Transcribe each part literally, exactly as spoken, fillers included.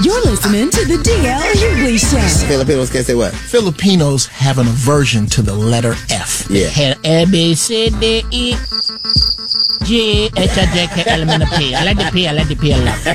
You're listening to the D L Hughley Show. Filipinos can't say what? Filipinos have an aversion to the letter F. Yeah. Have A, B, C, D, E, G, H, I, J, K, L, M, N, O, P. I like the P, I like the P a lot.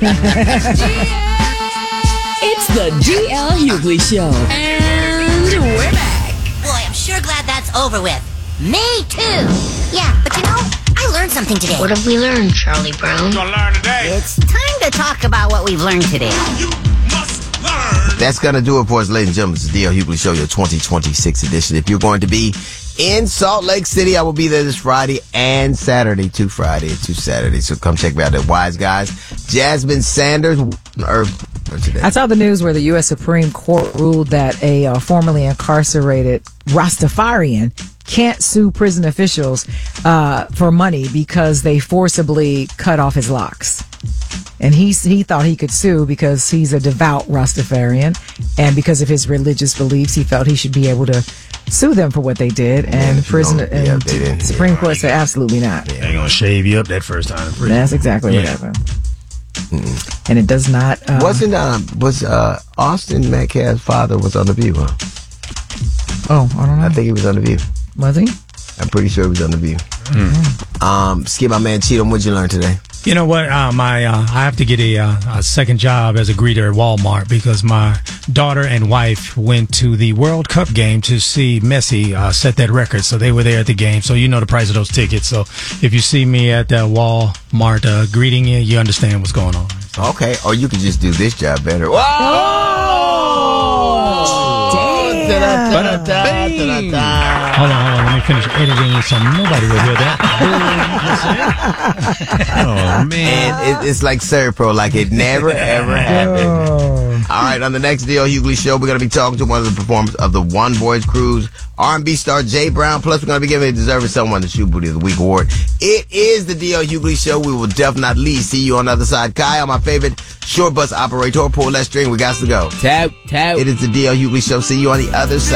It's the D L Hughley Show. And we're back. Boy, I'm sure glad that's over with. Me too. Yeah, but you know, I learned something today. What have we learned, Charlie Brown? Gonna learn today. It's time to talk about what we've learned today. You must learn. That's going to do it for us, ladies and gentlemen. It's the D L Hughley Show, your twenty twenty-six edition. If you're going to be in Salt Lake City, I will be there this Friday and Saturday. Two Friday and two Saturday. So come check me out at Wise Guys. Jasmine Sanders. Or, today. I saw the news where the U S Supreme Court ruled that a uh, formerly incarcerated Rastafarian can't sue prison officials uh, for money because they forcibly cut off his locks. And he, he thought he could sue because he's a devout Rastafarian, and because of his religious beliefs, he felt he should be able to sue them for what they did. And Yeah, prison yeah, and they didn't, Supreme yeah. Court said absolutely not. They're going to shave you up that first time in prison. That's exactly Yeah. what happened. Mm-hmm. And it does not. Uh, Wasn't, uh, was, uh, Austin Metcalf's father was on The View, huh? Oh, I don't know. I think he was on The View. Was he? I'm pretty sure he was on The View. Mm. Um, Skip, my man, Cheeto, what'd you learn today? You know what? Uh, my uh, I have to get a, uh, a second job as a greeter at Walmart because my daughter and wife went to the World Cup game to see Messi uh, set that record. So they were there at the game. So you know the price of those tickets. So if you see me at uh, Walmart uh, greeting you, you understand what's going on. So. Okay, or you could just do this job better. Whoa! Damn. Da-da-da-da-da, da-da-da. Hold on, hold on. Let me finish editing so nobody will hear that. Oh, man. And it, it's like Serpro, like it never, ever happened. All right, on the next D L Hughley Show, we're going to be talking to one of the performers of the One Voice Cruise, R and B star Jay Brown. Plus, we're going to be giving a deserving someone the Shoe Booty of the Week award. It is the D L Hughley Show. We will definitely see you on the other side. Kyle, my favorite short bus operator, pull that string. We got to go. Tap, tap. It is the D L Hughley Show. See you on the other side.